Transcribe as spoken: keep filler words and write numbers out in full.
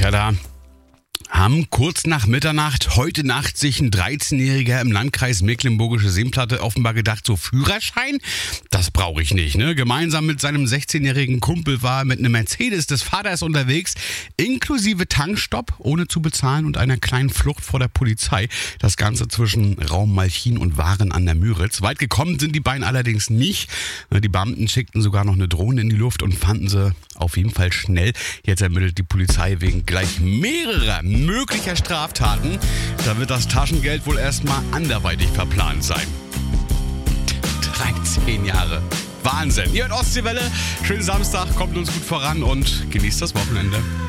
Ja, da haben kurz nach Mitternacht heute Nacht sich ein dreizehnjähriger im Landkreis Mecklenburgische Seenplatte offenbar gedacht, so Führerschein, das brauche ich nicht. Ne? Gemeinsam mit seinem sechzehnjährigen Kumpel war er mit einem Mercedes des Vaters unterwegs, inklusive Tankstopp, ohne zu bezahlen und einer kleinen Flucht vor der Polizei. Das Ganze zwischen Raum Malchin und Waren an der Müritz. Weit gekommen sind die beiden allerdings nicht. Die Beamten schickten sogar noch eine Drohne in die Luft und fanden sie auf jeden Fall schnell. Jetzt ermittelt die Polizei wegen gleich mehrerer möglicher Straftaten. Da wird das Taschengeld wohl erstmal anderweitig verplant sein. dreizehn Jahre. Wahnsinn. Ihr hört Ostseewelle. Schönen Samstag, kommt uns gut voran und genießt das Wochenende.